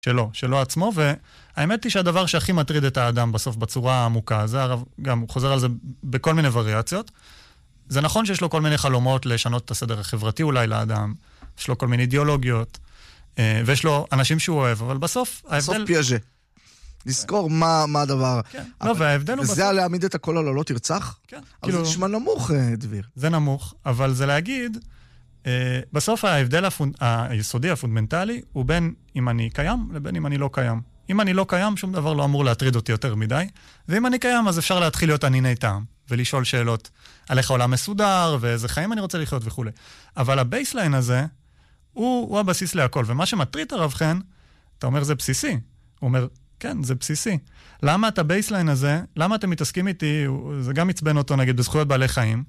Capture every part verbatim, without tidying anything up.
שלו, שלו עצמו, והאמת היא שהדבר שהכי מטריד את האדם בסוף בצורה העמוקה, זה הרב, גם הוא חוזר על זה בכל מיני וריאציות, זה נכון שיש לו כל מיני חלומות לשנות את הסדר החברתי אולי לאדם, יש לו כל מיני אידיאולוגיות, ויש לו אנשים שהוא אוהב, אבל בסוף ההבדל... בסוף פיאז'ה. לזכור מה, מה הדבר. כן. לא, וההבדל הוא... וזה להעמיד את הכל על לא תרצח? כן. אבל זה נשמע נמוך, דביר. זה נמוך, אבל זה להגיד, בסוף ההבדל היסודי, הפונדמנטלי, הוא בין אם אני קיים לבין אם אני לא קיים. אם אני לא קיים, שום דבר לא אמור להטריד אותי יותר מדי, ואם אני קיים, אז אפשר להתחיל להיות ענייני טעם, ולשאול שאלות על איך העולם מסודר, ואיזה חיים אני רוצה לחיות וכו'. אבל הבייסליין הזה, הוא, הוא הבסיס להכל, ומה שמטריד את הרב חן, אתה אומר, זה בסיסי. הוא אומר, כן, זה בסיסי. למה את הבייסליין הזה, למה אתם מתעסקים איתי, זה גם מצבן אותו, נגיד, בזכויות בעלי חיים,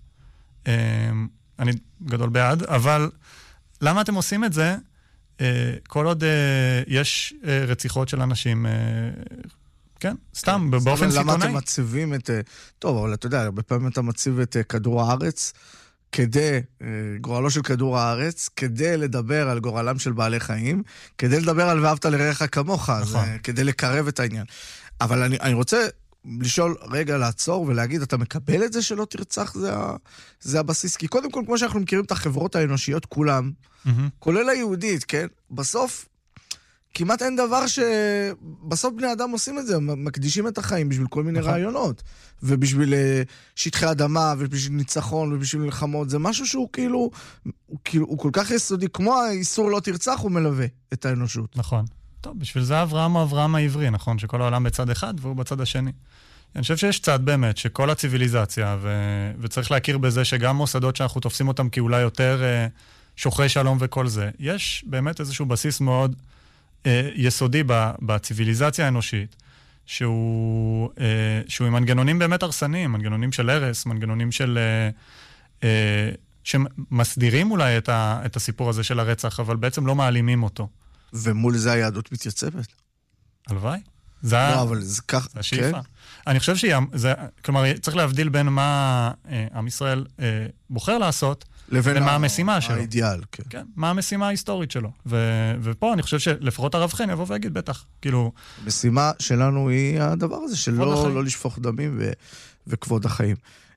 אני גדול בעד, אבל למה אתם עושים את זה, כל עוד יש רציחות של אנשים, כן, סתם, באופן סיטונאי. למה אתם מציבים את, טוב, אבל אתה יודע, הרבה פעמים אתה מציב את כדור הארץ, כדי, גורלו של כדור הארץ, כדי לדבר על גורלם של בעלי חיים, כדי לדבר על ואהבת לרעך כמוך, נכון. כדי לקרב את העניין. אבל אני, אני רוצה לשאול רגע, לעצור ולהגיד, אתה מקבל את זה שלא תרצח, זה, זה הבסיס? כי קודם כל, כמו שאנחנו מכירים את החברות האנושיות כולם, mm-hmm. כולל היהודית, כן? בסוף, כמעט אין דבר שבסוף בני אדם עושים את זה, מקדישים את החיים בשביל כל מיני נכון. רעיונות, ובשביל שטחי אדמה, ובשביל ניצחון, ובשביל מלחמות, זה משהו שהוא כאילו, הוא, כאילו, הוא כל כך יסודי, כמו האיסור לא תרצח, הוא מלווה את האנושות. נכון. טוב, בשביל זה אברהם הוא אברהם העברי, נכון? שכל העולם בצד אחד והוא בצד השני. אני חושב שיש צד באמת, שכל הציביליזציה, ו... וצריך להכיר בזה שגם מוסדות שאנחנו תופסים אותם כאולי יותר שוחרי שלום וכל זה, יש באמת איזשהו בסיס מאוד אה, יסודי בציביליזציה האנושית, שהוא, אה, שהוא עם מנגנונים באמת הרסניים, מנגנונים של הרס, מנגנונים של... אה, אה, שמסדירים אולי את, ה... את הסיפור הזה של הרצח, אבל בעצם לא מעלימים אותו. ומול זה היהדות מתייצבת. הלוואי. זה לא, אבל זה כך... זה השאיפה. אני חושב שהיא... כלומר, צריך להבדיל בין מה עם ישראל בוחר לעשות, לבין מה המשימה שלו. האידיאל, כן. כן, מה המשימה ההיסטורית שלו. ופה אני חושב שלפחות הרב חן יבוא ויגיד, בטח, כאילו... המשימה שלנו היא הדבר הזה, שלא לא לשפוך דמים וכבוד החיים.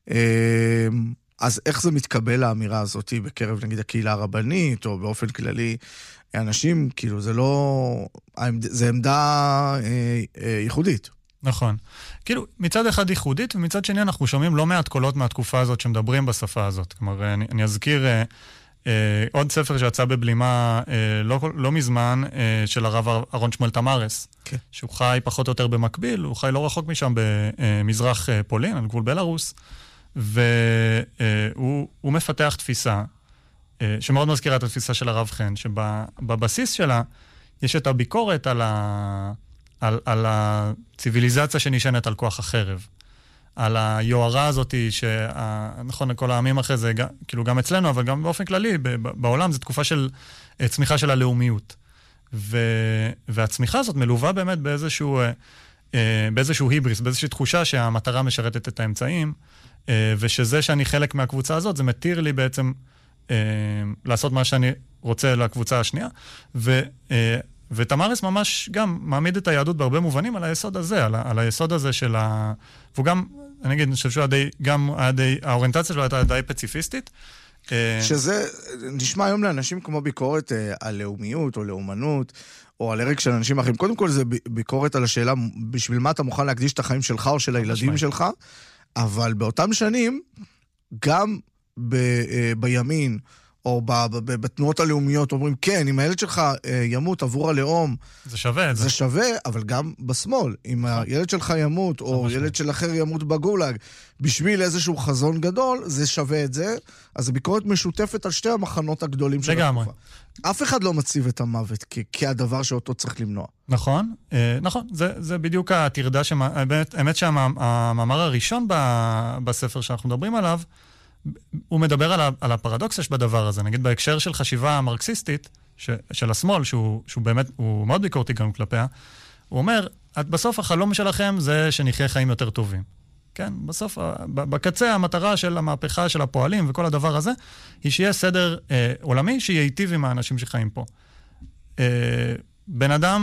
אז איך זה מתקבל האמירה הזאת בקרב, נגיד, הקהילה הרבנית, או באופן כללי... אנשים, כאילו, זה לא... זה עמדה אה, אה, ייחודית. נכון. כאילו, מצד אחד ייחודית, ומצד שני אנחנו שומעים לא מעט קולות מהתקופה הזאת שמדברים בשפה הזאת. כלומר, אני, אני אזכיר אה, אה, עוד ספר שיצא בבלימה אה, לא, לא מזמן, אה, של הרב אהרון שמואל תמרס, okay. שהוא חי פחות או יותר במקביל, הוא חי לא רחוק משם במזרח אה, פולין, על גבול בלרוס, והוא אה, מפתח תפיסה, שמאוד מזכירה את התפיסה של הרב חן, שבבסיס שלה יש את הביקורת על, ה... על, על הציביליזציה שנשענת על כוח החרב, על היוהרה הזאת, שנכון, כל העמים אחרי זה, כאילו גם אצלנו, אבל גם באופן כללי, בעולם, זו תקופה של צמיחה של הלאומיות. ו... והצמיחה הזאת מלווה באמת באיזשהו, באיזשהו היבריס, באיזושהי תחושה שהמטרה משרתת את האמצעים, ושזה שאני חלק מהקבוצה הזאת, זה מתיר לי בעצם לעשות מה שאני רוצה לקבוצה השנייה, ו, ותמרס ממש גם מעמיד את היהדות בהרבה מובנים על היסוד הזה, על, על היסוד הזה של ה... והוא גם, אני אגיד, אני חושב שהוא די, גם די, האוריינטציה שלו הייתה די פציפיסטית. שזה נשמע היום לאנשים כמו ביקורת על לאומיות או לאומנות, או על ערך של אנשים אחרים. קודם כל זה ביקורת על השאלה, בשביל מה אתה מוכן להקדיש את החיים שלך או של הילדים שלך, אבל באותם שנים, גם ב- בימין, או בתנועות הלאומיות, אומרים, כן, אם הילד שלך ימות עבור הלאום, זה שווה את זה. זה שווה, אבל גם בשמאל. אם הילד שלך ימות, או ילד של אחר ימות בגולג, בשביל איזשהו חזון גדול, זה שווה את זה. אז הביקורת משותפת על שתי המחנות הגדולים של התקופה. אף אחד לא מציב את המוות כ- כהדבר שאותו צריך למנוע. נכון, נכון. זה, זה בדיוק התרדה, האמת שהמאמר הראשון בספר שאנחנו מדברים עליו, הוא מדבר על, ה, על הפרדוקס יש בדבר הזה, נגיד בהקשר של חשיבה מרקסיסטית, ש, של השמאל, שהוא, שהוא באמת, הוא מאוד ביקורתי גם כלפיה, הוא אומר, את בסוף החלום שלכם זה שנחיה חיים יותר טובים. כן, בסוף, בקצה המטרה של המהפכה של הפועלים וכל הדבר הזה, היא שיהיה סדר אה, עולמי שייטיב עם האנשים שחיים פה. אה, בן אדם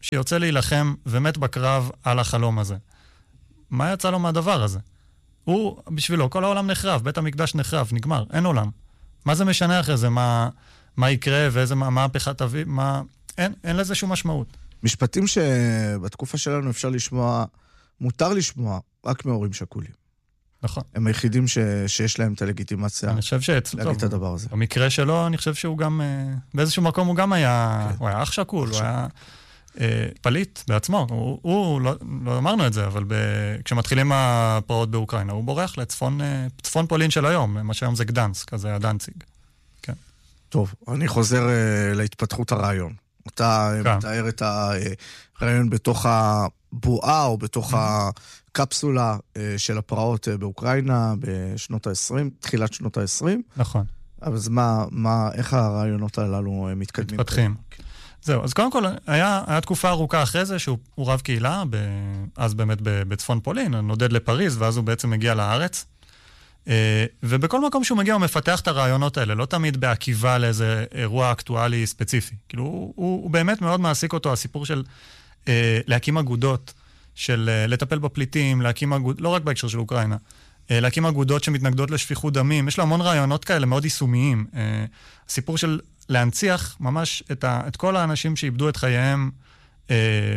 שיוצא להילחם ומת בקרב על החלום הזה. מה יצא לו מהדבר הזה? הוא, בשבילו, כל העולם נחרב, בית המקדש נחרב, נגמר, אין עולם. מה זה משנה אחרי זה? מה, מה יקרה ואיזה מהפכה תביא? מה... אין, אין לזה שום משמעות. משפטים שבתקופה שלנו אפשר לשמוע, מותר לשמוע, רק מהורים שכולים. נכון. הם היחידים ש... שיש להם את הלגיטימציה אני חושב שאצלו, להגיד את הדבר הזה. במקרה שלו, אני חושב שהוא גם, באיזשהו מקום הוא גם היה, כן. הוא היה אח שקול, הוא היה אה, פליט בעצמו. הוא, הוא לא, לא אמרנו את זה, אבל ב... כשמתחילים הפרעות באוקראינה, הוא בורח לצפון אה, צפון פולין של היום, מה שהיום זה גדנסק, כזה הדנציג. כן. טוב, אני חוזר אה, להתפתחות הרעיון. אתה כן. מתאר את הרעיון בתוך הבועה או בתוך הקפסולה של הפרעות באוקראינה בשנות ה-עשרים, תחילת שנות ה-עשרים. נכון. אז מה, מה, איך הרעיונות הללו מתקדמים? מתפתחים. זהו, אז קודם כל, היה, היה תקופה ארוכה אחרי זה שהוא רב קהילה, ב, אז באמת בצפון פולין, נודד לפריז, ואז הוא בעצם מגיע לארץ. ובכל מקום שהוא מגיע הוא מפתח את הרעיונות האלה, לא תמיד בעקיבה לאיזה אירוע אקטואלי ספציפי. כאילו, הוא, הוא, הוא באמת מאוד מעסיק אותו, הסיפור של אה, להקים אגודות, של אה, לטפל בפליטים, להקים אגודות, לא רק בהקשר של אוקראינה, אה, להקים אגודות שמתנגדות לשפיכות דמים. יש לו המון רעיונות כאלה מאוד יישומיים. אה, הסיפור של להנציח ממש את, ה, את כל האנשים שאיבדו את חייהם, אה,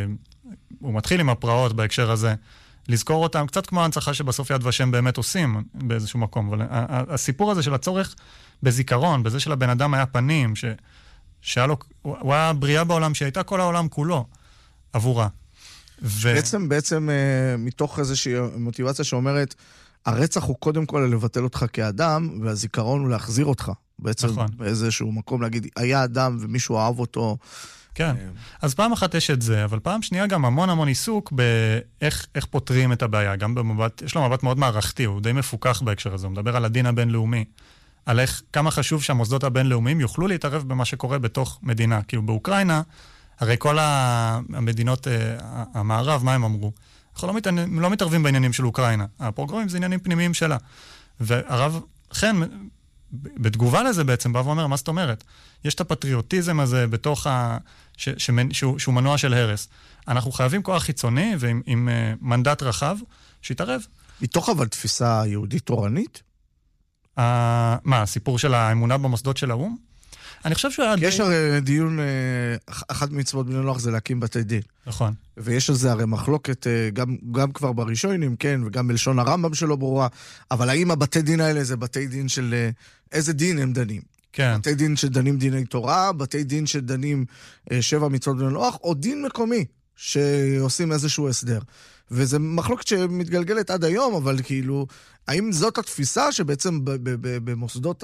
הוא מתחיל עם הפרעות בהקשר הזה, לזכור אותם, קצת כמו ההנצחה שבסוף יד ושם באמת עושים באיזשהו מקום. אבל הסיפור הזה של הצורך בזיכרון, בזה של הבן אדם היה פנים, ש, שהיה לו, הוא היה בריאה בעולם שהייתה כל העולם כולו עבורה. ו... בעצם, בעצם מתוך איזושהי מוטיבציה שאומרת, הרצח הוא קודם כל לבטל אותך כאדם, והזיכרון הוא להחזיר אותך. בעצם נכון. באיזשהו מקום להגיד, היה אדם ומישהו אהב אותו, כן, אז פעם אחת יש את זה, אבל פעם שנייה גם המון המון עיסוק באיך איך פותרים את הבעיה, גם במבט, יש לו מבט מאוד מערכתי, הוא די מפוקח בהקשר הזה, הוא מדבר על הדין הבינלאומי, על איך, כמה חשוב שהמוסדות הבינלאומיים יוכלו להתערב במה שקורה בתוך מדינה, כאילו באוקראינה, הרי כל המדינות המערב, מה הם אמרו? אנחנו לא, מת, לא מתערבים בעניינים של אוקראינה, הפרוגרמים זה עניינים פנימיים שלה, והרב חן, בתגובה לזה בעצם בא ואומר, מה זאת אומרת? יש את הפטריוטיזם הזה בתוך ה... ש... ש... שהוא, שהוא מנוע של הרס. אנחנו חייבים כוח חיצוני ועם עם, uh, מנדט רחב שיתערב. מתוך אבל תפיסה יהודית תורנית? Uh, מה, הסיפור של האמונה במוסדות של האום? אני חושב שהוא היה... יש הרי דיון, אחת מצוות בני נוח זה להקים בתי דין. נכון. ויש על זה הרי מחלוקת גם, גם כבר בראשונים, כן, וגם בלשון הרמב"ם שלו ברורה, אבל האם הבתי דין האלה זה בתי דין של איזה דין הם דנים? כן. בתי דין שדנים דיני תורה, בתי דין שדנים שבע מצוות בני נוח, או דין מקומי שעושים איזשהו הסדר. וזה מחלוקת שמתגלגלת עד היום, אבל כאילו, האם זאת התפיסה שבעצם במוסדות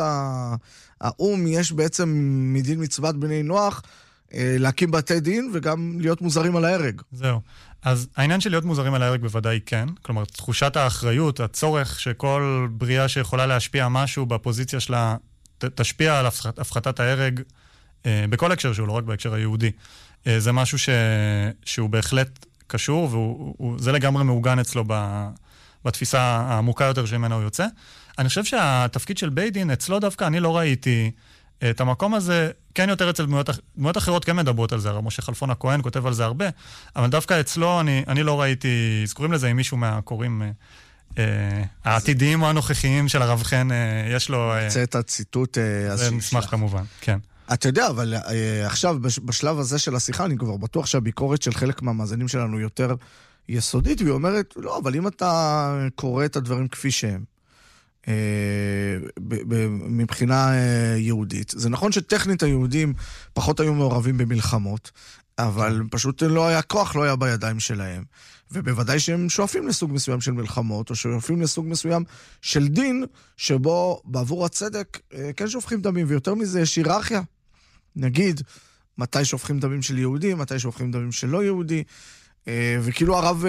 האום יש בעצם מדין מצוות בני נוח להקים בתי דין וגם להיות מוזרים על ההרג? זהו. אז העניין של להיות מוזרים על ההרג בוודאי כן. כלומר, תחושת האחריות, הצורך שכל בריאה שיכולה להשפיע משהו בפוזיציה שלה, תשפיע על הפחתת ההרג בכל הקשר שהוא, לא רק בהקשר היהודי. זה משהו ש... שהוא בהחלט קשור, וזה לגמרי מעוגן אצלו בתפיסה העמוקה יותר שממנה הוא יוצא. אני חושב שהתפקיד של בית דין, אצלו דווקא אני לא ראיתי את המקום הזה, כן יותר אצל דמויות, דמויות אחרות כן מדברות על זה, הרי משה חלפון הכהן כותב על זה הרבה, אבל דווקא אצלו אני, אני לא ראיתי, זכורים לזה עם מישהו מהקוראים אה, העתידיים או הנוכחיים של הרב חן, אה, יש לו... אה, זה את הציטוט... אה, זה נשמח כמובן, כן. אתה יודע, אבל אה, עכשיו, בשלב הזה של השיחה, אני כבר בטוח שהביקורת של חלק מהמאזינים שלנו יותר יסודית, והיא אומרת, לא, אבל אם אתה קורא את הדברים כפי שהם, אה, ב- ב- מבחינה אה, יהודית, זה נכון שטכנית היהודים פחות היו מעורבים במלחמות, אבל פשוט לא היה כוח, לא היה בידיים שלהם. ובוודאי שהם שואפים לסוג מסוים של מלחמות, או שואפים לסוג מסוים של דין, שבו בעבור הצדק כן שופכים דמים, ויותר מזה יש היררכיה. נגיד, מתי שופכים דמים של יהודים, מתי שופכים דמים של לא יהודי, וכאילו הרב,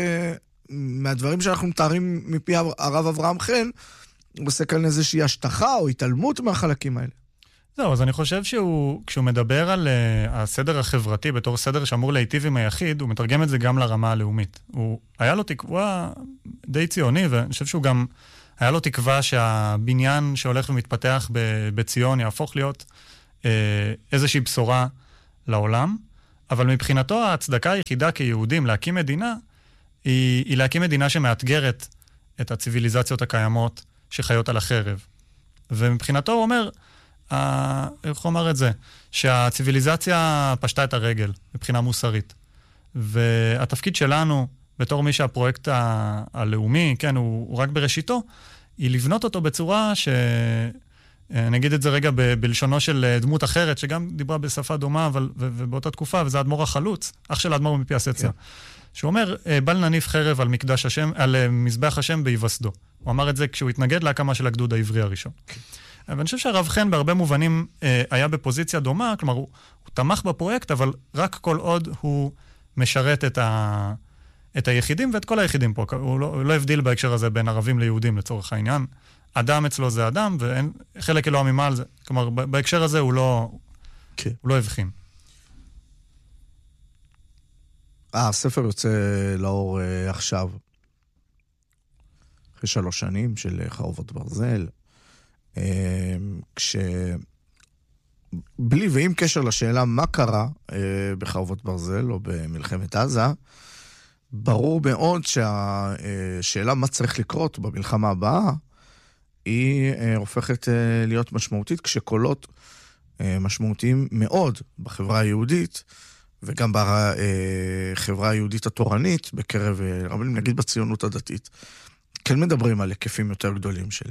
מהדברים שאנחנו מתארים מפי הרב אברהם חן, הוא עושה כאן איזושהי השטחה או התעלמות מהחלקים האלה. זהו, אז אני חושב שהוא, כשהוא מדבר על uh, הסדר החברתי בתור סדר שאמור להיטיב עם היחיד, הוא מתרגם את זה גם לרמה הלאומית. הוא היה לו תקווה די ציוני, ואני חושב שהוא גם, היה לו תקווה שהבניין שהולך ומתפתח בציון יהפוך להיות uh, איזושהי בשורה לעולם, אבל מבחינתו ההצדקה היחידה כיהודים להקים מדינה, היא, היא להקים מדינה שמאתגרת את הציביליזציות הקיימות שחיות על החרב. ומבחינתו הוא אומר, ה... איך הוא אומר את זה? שהציביליזציה פשטה את הרגל מבחינה מוסרית. והתפקיד שלנו, בתור מי שהפרויקט ה... הלאומי, כן, הוא, הוא רק בראשיתו, היא לבנות אותו בצורה ש... נגיד את זה רגע ב... בלשונו של דמות אחרת, שגם דיברה בשפה דומה, אבל... ו... ובאותה תקופה, וזה האדמו"ר החלוץ, אח של האדמו"ר מפי הסציה. כן. שהוא אומר, בל נניף חרב על מקדש השם, על מזבח השם בהיווסדו. הוא אמר את זה כשהוא התנגד להקמה של הגדוד העברי הראשון. כן. אבל אני חושב שהרב חן בהרבה מובנים אה, היה בפוזיציה דומה, כלומר הוא, הוא תמך בפרויקט, אבל רק כל עוד הוא משרת את, ה, את היחידים ואת כל היחידים פה. הוא לא, הוא לא הבדיל בהקשר הזה בין ערבים ליהודים לצורך העניין. אדם אצלו זה אדם, וחלק אלוה ממעל זה. כלומר, בהקשר הזה הוא לא, כן. הוא לא הבחין. אה, הספר יוצא לאור אה, עכשיו, אחרי שלוש שנים של חרבות ברזל, כש... בלי ועם קשר לשאלה מה קרה בחרבות ברזל או במלחמת עזה, ברור מאוד שהשאלה מה צריך לקרות במלחמה הבאה, היא הופכת להיות משמעותית כשקולות משמעותיים מאוד בחברה היהודית, וגם בחברה היהודית התורנית, בקרב, נגיד בציונות הדתית, כן מדברים על היקפים יותר גדולים של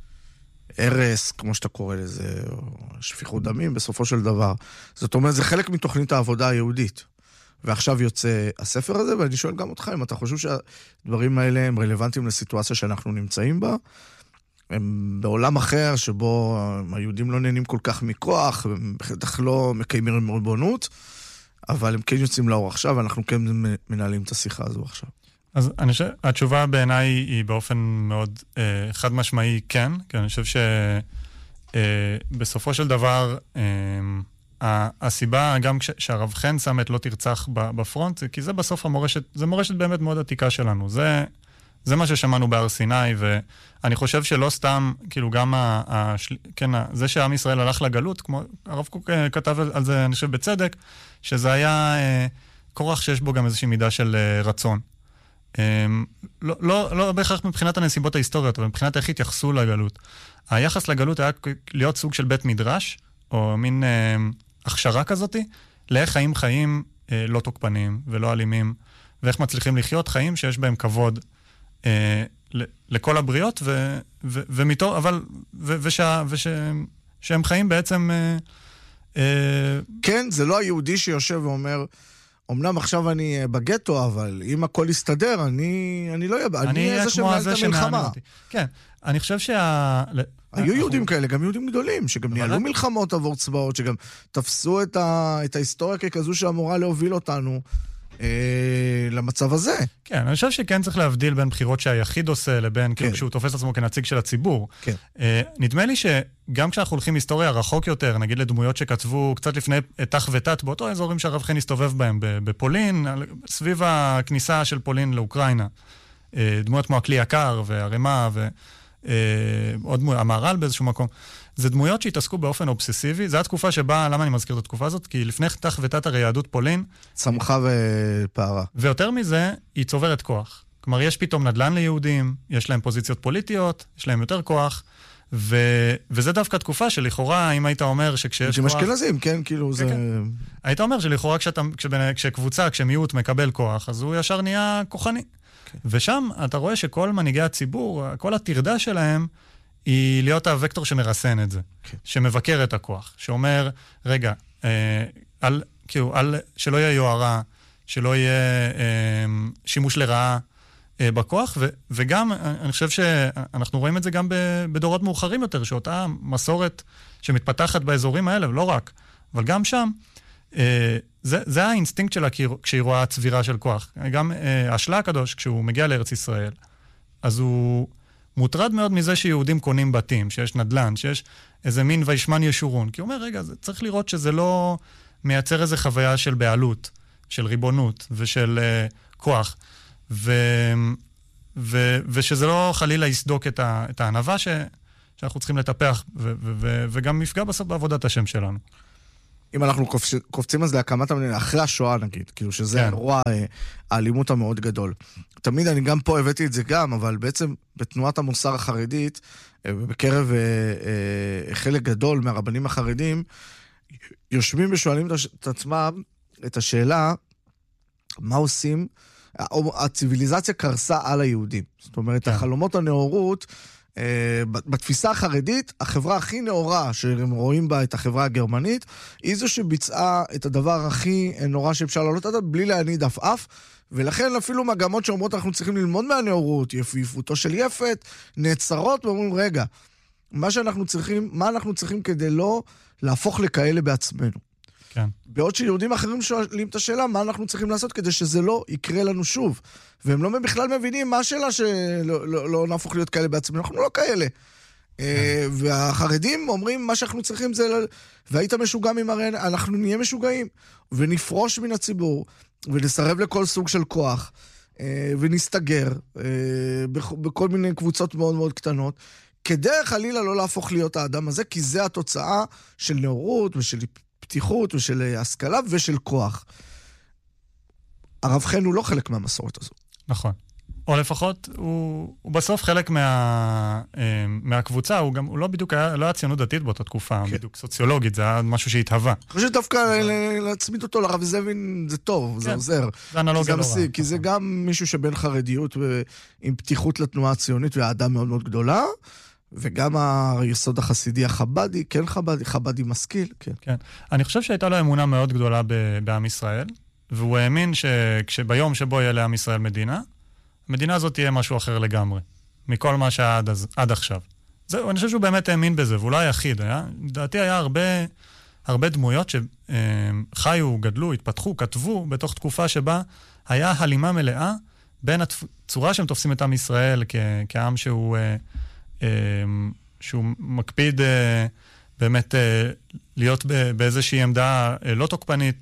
הרס, כמו שאתה קורא לזה, או שפיכות דמים, בסופו של דבר. זאת אומרת, זה חלק מתוכנית העבודה היהודית. ועכשיו יוצא הספר הזה, ואני שואל גם אותך, אם אתה חושב שהדברים האלה הם רלוונטיים לסיטואציה שאנחנו נמצאים בה, הם בעולם אחר, שבו היהודים לא נהנים כל כך מכוח, הם בטח לא מקיימים ריבונות, אבל הם כן יוצאים לאור עכשיו, ואנחנו כן מנהלים את השיחה הזו עכשיו. אז אני חושב, התשובה בעיניי היא באופן מאוד אה, חד משמעי כן, כי אני חושב שבסופו אה, של דבר, אה, הסיבה גם כש, שהרב חן שם את לא תרצח בפרונט, כי זה בסוף המורשת, זה מורשת באמת מאוד עתיקה שלנו. זה, זה מה ששמענו בהר סיני, ואני חושב שלא סתם, כאילו גם ה, ה, כן, זה שעם ישראל הלך לגלות, כמו הרב קוק כתב על זה, אני חושב בצדק, שזה היה אה, כורח שיש בו גם איזושהי מידה של אה, רצון. לא, לא, לא בהכרח מבחינת הנסיבות ההיסטוריות, אבל מבחינת איך התייחסו לגלות. היחס לגלות היה להיות סוג של בית מדרש, או מין אה, הכשרה כזאת, לאיך חיים חיים אה, לא תוקפניים ולא אלימים, ואיך מצליחים לחיות חיים שיש בהם כבוד אה, לכל הבריות, ו, ו, ומתו, אבל, ו, ושע, וש, שהם חיים בעצם... אה, אה, כן, זה לא היהודי שיושב ואומר... אמנם עכשיו אני בגטו, אבל אם הכל יסתדר, אני, אני לא יבא, אני אהיה זה שמנהל את המלחמה. כן, אני חושב שה... היו יהודים כאלה, גם יהודים גדולים, שגם ניהלו מלחמות עבור צבאות, שגם תפסו את, ה... את ההיסטוריה ככזו שאמורה להוביל אותנו אה, למצב הזה. כן, אני חושב שכן צריך להבדיל בין בחירות שהיחיד עושה, לבין כן. כשהוא תופס עצמו כנציג של הציבור. כן. אה, נדמה לי שגם כשאנחנו הולכים היסטוריה רחוק יותר, נגיד לדמויות שכתבו קצת לפני תח ותת, באותו אזורים שהרב חן הסתובב בהם, בפולין, סביב הכניסה של פולין לאוקראינה. אה, דמויות כמו הכלי יקר והרמה ועוד דמויות, המהר"ל באיזשהו מקום. זה דמויות שהתעסקו באופן אובססיבי. זו התקופה שבה, למה אני מזכיר את התקופה הזאת? כי לפני תח ותת הרי יהדות פולין... צמחה ופערה. ויותר מזה, היא צוברת כוח. כלומר, יש פתאום נדל"ן ליהודים, יש להם פוזיציות פוליטיות, יש להם יותר כוח, ו... וזה דווקא תקופה שלכאורה, אם היית אומר שכשיש כוח... משכנזים, כן, כאילו זה... כן. היית אומר שלכאורה כשאתה, כשבנ... כשקבוצה, כשמיעוט מקבל כוח, אז הוא ישר נהיה כוחני. כן. ושם אתה רואה שכל מנהיגי הציבור, כל התרדה שלהם, היא להיות הוקטור שמרסן את זה, okay. שמבקר את הכוח, שאומר, רגע, אה, על, כאילו, על, שלא יהיה יוהרה, שלא יהיה אה, שימוש לרעה אה, בכוח, ו, וגם, אני חושב שאנחנו רואים את זה גם בדורות מאוחרים יותר, שאותה מסורת שמתפתחת באזורים האלה, לא רק, אבל גם שם, אה, זה, זה האינסטינקט שלה כשהיא רואה צבירה של כוח. גם אה, השלה הקדוש, כשהוא מגיע לארץ ישראל, אז הוא... מוטרד מאוד מזה שיהודים קונים בתים, שיש נדל"ן, שיש איזה מין וישמן ישורון. כי הוא אומר, רגע, צריך לראות שזה לא מייצר איזו חוויה של בעלות, של ריבונות ושל uh, כוח, ו, ו, ושזה לא חלילה יסדוק את, ה, את הענווה ש, שאנחנו צריכים לטפח, ו, ו, ו, וגם מפגע בסוף בעבודת השם שלנו. אם אנחנו קופצים אז להקמת המדינה, אחרי השואה נגיד, כאילו שזה כן. אירוע האלימות המאוד גדול. תמיד אני גם פה הבאתי את זה גם, אבל בעצם בתנועת המוסר החרדית, בקרב חלק גדול מהרבנים החרדים, יושבים ושואלים את עצמם את השאלה, מה עושים? הציביליזציה קרסה על היהודים. זאת אומרת, כן. החלומות הנאורות, בתפיסה החרדית, החברה הכי נאורה שהם רואים בה את החברה הגרמנית, היא זו שביצעה את הדבר הכי נורא שאפשר לעלות עליו, בלי להניד אף אף, ולכן אפילו מגמות שאומרות אנחנו צריכים ללמוד מהנאורות, יפייפותו של יפת, נעצרות ואומרים, רגע, מה שאנחנו צריכים, מה אנחנו צריכים כדי לא להפוך לכאלה בעצמנו. כן. בעוד שיהודים אחרים שואלים את השאלה, מה אנחנו צריכים לעשות כדי שזה לא יקרה לנו שוב. והם לא בכלל מבינים מה השאלה שלא לא, לא נהפוך להיות כאלה בעצמנו. אנחנו לא כאלה. כן. והחרדים אומרים, מה שאנחנו צריכים זה, והיית משוגע ממראה, אנחנו נהיה משוגעים. ונפרוש מן הציבור, ונסרב לכל סוג של כוח, ונסתגר בכל מיני קבוצות מאוד מאוד קטנות, כדי חלילה לא להפוך להיות האדם הזה, כי זה התוצאה של נאורות ושל פתיחות ושל השכלה ושל כוח. הרב חן הוא לא חלק מהמסורת הזו. נכון. או לפחות, הוא, הוא בסוף חלק מה, מהקבוצה, הוא גם, הוא לא בדיוק היה, לא היה ציונות דתית באותה תקופה, כן. בדיוק סוציולוגית, זה היה משהו שהתהווה. אני חושב שדווקא להצמיד אותו לרב זבין זה טוב, כן. זה עוזר. זה אנלוגיה לא רע. כי זה גם מישהו שבין חרדיות עם פתיחות לתנועה הציונית והאדם מאוד מאוד גדולה, וגם היסוד החסידי החבדי, כן חבדי, חבדי משכיל, כן. כן. אני חושב שהייתה לו אמונה מאוד גדולה בעם ישראל, והוא האמין שביום שבו יהיה לעם ישראל מדינה, המדינה הזאת תהיה משהו אחר לגמרי, מכל מה שהיה עד, עד עכשיו. זהו, אני חושב שהוא באמת האמין בזה, ואולי היחיד, היה, לדעתי היה הרבה, הרבה דמויות שחיו, גדלו, התפתחו, כתבו בתוך תקופה שבה היה הלימה מלאה בין הצורה שהם תופסים את עם ישראל כ, כעם שהוא, שהוא מקפיד באמת להיות באיזושהי עמדה לא תוקפנית,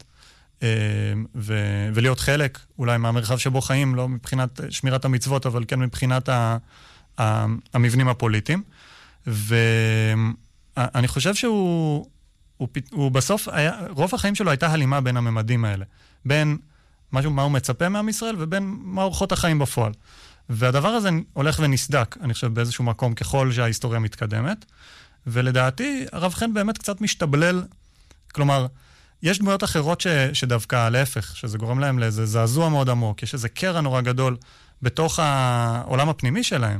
ו- ולהיות חלק, אולי מהמרחב שבו חיים, לא מבחינת שמירת המצוות, אבל כן מבחינת ה- ה- המבנים הפוליטיים. ואני חושב שהוא הוא, הוא בסוף, היה, רוב החיים שלו הייתה הלימה בין הממדים האלה, בין משהו, מה הוא מצפה מעם ישראל, ובין מה אורחות החיים בפועל. והדבר הזה הולך ונסדק, אני חושב, באיזשהו מקום, ככל שההיסטוריה מתקדמת. ולדעתי, הרב חן באמת קצת משתבלל, כלומר, יש דמויות אחרות ש, שדווקא להפך, שזה גורם להם לאיזה זעזוע מאוד עמוק, יש איזה קרע נורא גדול בתוך העולם הפנימי שלהם.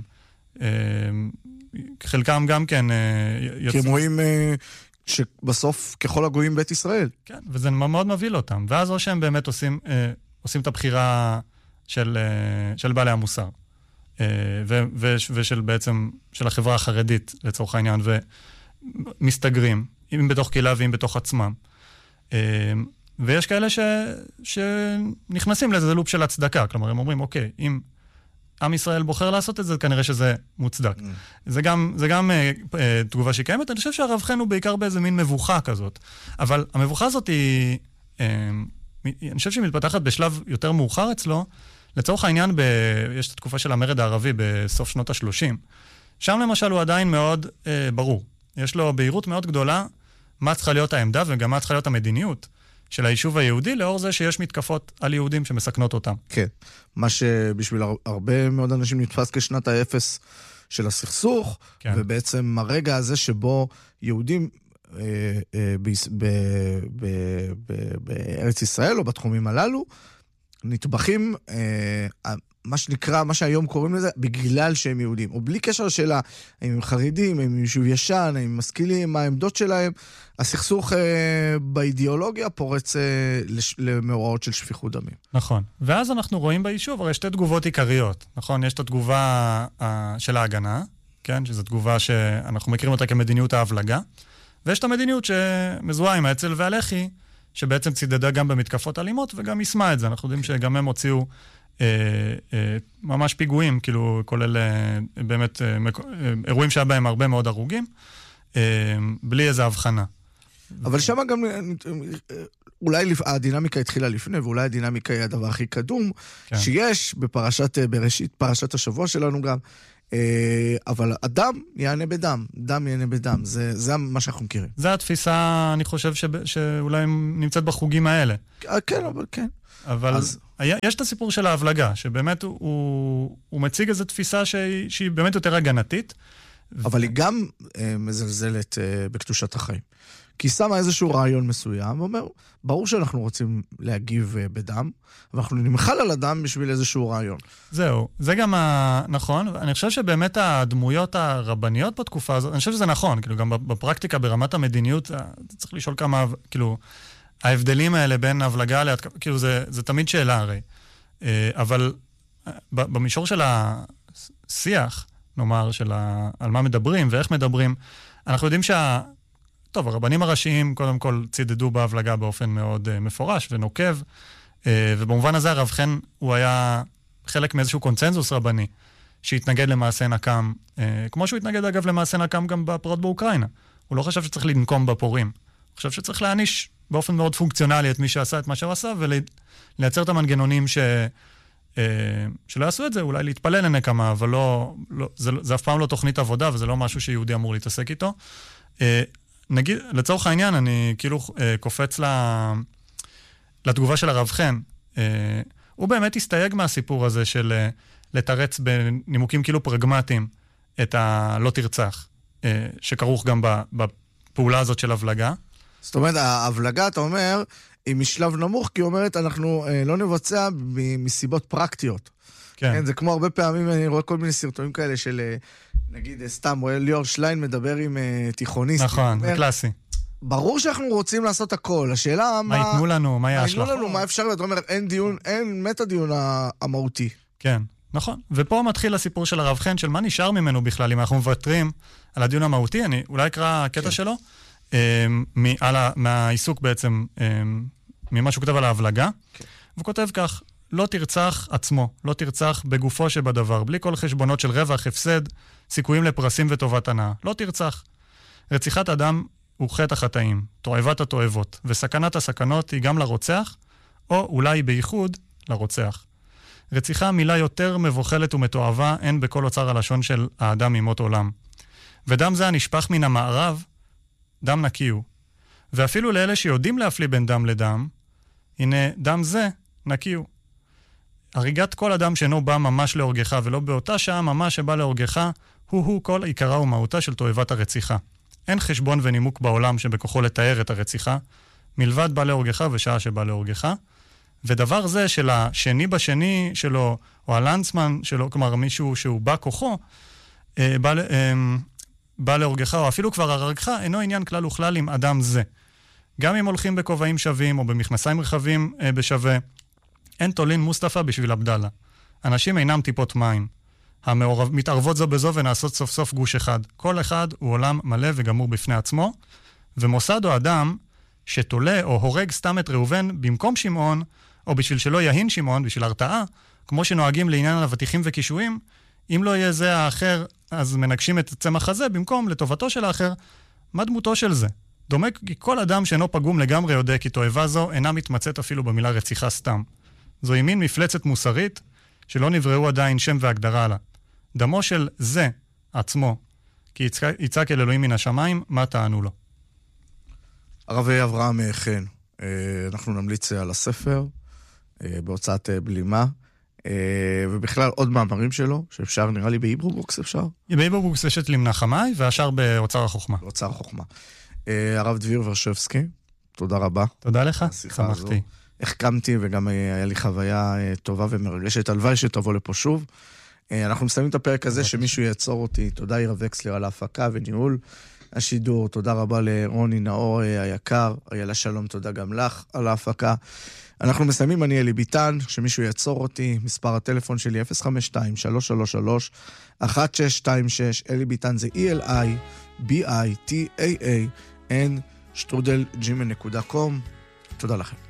חלקם גם כן יוצאים... כי הם רואים שבסוף ככל הגויים בית ישראל. כן, וזה מאוד מביא אותם. ואז או שהם באמת עושים, עושים את הבחירה של, של בעלי המוסר, ו, ו, ושל בעצם, של החברה החרדית לצורך העניין, ומסתגרים, אם בתוך קהילה ואם בתוך עצמם. ויש כאלה ש... שנכנסים לאיזה לופ של הצדקה. כלומר, הם אומרים, אוקיי, אם עם ישראל בוחר לעשות את זה, כנראה שזה מוצדק. Mm. זה גם, זה גם uh, uh, תגובה שקיימת. אני חושב שהרב חן הוא בעיקר באיזה מין מבוכה כזאת. אבל המבוכה הזאת היא... Uh, אני חושב שהיא מתפתחת בשלב יותר מאוחר אצלו. לצורך העניין, ב... יש את התקופה של המרד הערבי בסוף שנות ה-שלושים. שם למשל הוא עדיין מאוד uh, ברור. יש לו בהירות מאוד גדולה מה צריכה להיות העמדה וגם מה צריכה להיות המדיניות של היישוב היהודי, לאור זה שיש מתקפות על יהודים שמסכנות אותם. כן. מה שבשביל הרבה מאוד אנשים נתפס כשנת האפס של הסכסוך, כן. ובעצם הרגע הזה שבו יהודים אה, אה, ב, ב, ב, ב, בארץ ישראל או בתחומים הללו, נטבחים, אה, מה שנקרא, מה שהיום קוראים לזה, בגלל שהם יהודים. או בלי קשר לשאלה, האם הם חרדים, האם הם יישוב ישן, האם הם משכילים, מה העמדות שלהם, הסכסוך אה, באידיאולוגיה פורץ אה, לש, למאורעות של שפיכות דמים. נכון. ואז אנחנו רואים ביישוב, הרי שתי תגובות עיקריות. נכון? יש את התגובה אה, של ההגנה, כן? שזו תגובה שאנחנו מכירים אותה כמדיניות ההבלגה, ויש את המדיניות שמזוהה עם האצ"ל והלח"י, שבעצם צידדה גם במתקפות אלימות, וגם ישמה את זה. אנחנו יודעים שגם הם הוציאו אה, אה, ממש פיגועים, כאילו כולל אה, באמת אה, אה, אירועים שהיה בהם הרבה מאוד הרוגים, אה, בלי איזו הבחנה. אבל שם גם, אולי הדינמיקה התחילה לפני, ואולי הדינמיקה היא הדבר הכי קדום, כן. שיש בפרשת בראשית, פרשת השבוע שלנו גם, אבל הדם יענה בדם, דם יענה בדם, זה, זה מה שאנחנו מכירים. זה התפיסה, אני חושב, שאולי נמצאת בחוגים האלה. כן, אבל כן. אבל אז... יש את הסיפור של ההבלגה, שבאמת הוא, הוא מציג איזו תפיסה שהיא, שהיא באמת יותר הגנתית. אבל ו... היא גם אה, מזלזלת אה, בקדושת החיים. כי היא שמה איזשהו רעיון מסוים, ואומר, ברור שאנחנו רוצים להגיב אה, בדם, ואנחנו נמחל על הדם בשביל איזשהו רעיון. זהו, זה גם ה... נכון, אני חושב שבאמת הדמויות הרבניות בתקופה הזאת, אני חושב שזה נכון, כאילו גם בפרקטיקה, ברמת המדיניות, צריך לשאול כמה, כאילו... ההבדלים האלה בין הבלגה להתקפה, כאילו זה, זה תמיד שאלה הרי. אבל במישור של השיח, נאמר, של ה, על מה מדברים ואיך מדברים, אנחנו יודעים שה... טוב, הרבנים הראשיים קודם כל צידדו בהבלגה באופן מאוד מפורש ונוקב, ובמובן הזה הרב חן הוא היה חלק מאיזשהו קונצנזוס רבני, שהתנגד למעשה נקם, כמו שהוא התנגד אגב למעשה נקם גם בפרעות באוקראינה. הוא לא חשב שצריך לנקום בפורים. הוא חשב שצריך להעניש באופן מאוד פונקציונלי את מי שעשה את מה שהוא עשה, ולייצר את המנגנונים ש... שלא יעשו את זה, אולי להתפלל לנקמה, אבל לא, לא, זה, זה אף פעם לא תוכנית עבודה, וזה לא משהו שיהודי אמור להתעסק איתו. נגיד, לצורך העניין, אני כאילו קופץ לתגובה של הרב חן. הוא באמת הסתייג מהסיפור הזה של לתרץ בנימוקים כאילו פרגמטיים את הלא תרצח, שכרוך גם בפעולה הזאת של הבלגה. זאת אומרת, ההבלגה, אתה אומר, היא משלב נמוך, כי היא אומרת, אנחנו אה, לא נבצע מסיבות פרקטיות. כן. כן. זה כמו הרבה פעמים, אני רואה כל מיני סרטונים כאלה של, אה, נגיד, אה, סתם, רואה ליאור שליין מדבר עם אה, תיכוניסט. נכון, זה קלאסי. ברור שאנחנו רוצים לעשות הכל. השאלה, מה... מה ייתנו לנו, מה יהיה השלכות? מה ייתנו לנו, מה אפשר להיות? זאת אומרת, אין דיון, אין מת הדיון המהותי. כן, נכון. ופה מתחיל הסיפור של הרב חן, של מה נשאר ממנו בכלל, אם אנחנו מוותרים על הדיון המהותי. אני אולי אקרא הקטע שלו. מהעיסוק בעצם, ממה שהוא כותב על ההבלגה, והוא כותב כך, לא תרצח עצמו, לא תרצח בגופו שבדבר, בלי כל חשבונות של רווח, הפסד, סיכויים לפרסים וטובת הנאה. לא תרצח. רציחת אדם הוא חטא החטאים, תועבת התועבות, וסכנת הסכנות היא גם לרוצח, או אולי בייחוד לרוצח. רציחה מילה יותר מבוחלת ומתועבה, אין בכל אוצר הלשון של האדם ממות עולם. ודם זה הנשפך מן המערב, דם נקי הוא. ואפילו לאלה שיודעים להפליא בין דם לדם, הנה דם זה נקי הוא. הריגת כל אדם שאינו בא ממש להורגך, ולא באותה שעה ממש שבא להורגך, הוא-הוא כל עיקרה ומהותה של תועבת הרציחה. אין חשבון ונימוק בעולם שבכוחו לתאר את הרציחה, מלבד בא להורגך ושעה שבא להורגך. ודבר זה של השני בשני שלו, או הלנצמן שלו, כלומר מישהו שהוא בא כוחו, אה, בא... אה, בא להורגך, או אפילו כבר הרגך, אינו עניין כלל וכלל עם אדם זה. גם אם הולכים בכובעים שווים, או במכנסיים רחבים אה, בשווה, אין תולין מוסטפא בשביל עבדאללה. אנשים אינם טיפות מים. המעורב, מתערבות זו בזו ונעשות סוף סוף גוש אחד. כל אחד הוא עולם מלא וגמור בפני עצמו, ומוסד או אדם שתולה או הורג סתם את ראובן במקום שמעון, או בשביל שלא יהין שמעון, בשביל הרתעה, כמו שנוהגים לעניין אבטיחים וקישואים, אם לא יהיה זה האחר, אז מנגשים את צמח הזה, במקום לטובתו של האחר, מה דמותו של זה? דומה כי כל אדם שאינו פגום לגמרי יודע כי תועבה זו אינה מתמצאת אפילו במילה רציחה סתם. זו ימין מפלצת מוסרית, שלא נבראו עדיין שם והגדרה לה. דמו של זה עצמו, כי יצעק אל אלוהים מן השמיים, מה טענו לו? הרב אברהם חן, אנחנו נמליץ על הספר, בהוצאת בלימה, ובכלל עוד מאמרים שלו, שאפשר, נראה לי בהיברובוקס אפשר? בהיברובוקס יש את לימנה חמאי, והשאר באוצר החוכמה. באוצר החוכמה. הרב דביר ורשבסקי, תודה רבה. תודה לך, שמחתי. החכמתי וגם היה לי חוויה טובה ומרגשת, הלוואי שתבוא לפה שוב. אנחנו מסיימים את הפרק הזה שמישהו יעצור אותי. תודה עירה וקסלר על ההפקה וניהול השידור. תודה רבה לרוני נאור היקר. איילה שלום, תודה גם לך על ההפקה. אנחנו מסיימים, אני אלי ביטן, שמישהו יעצור אותי. מספר הטלפון שלי אפס חמש שתיים שלוש שלוש שלוש אחת שש שתיים שש. אלי ביטן זה E L I B I T A A N שטרודל ג'ימייל נקודה קום. תודה לכם.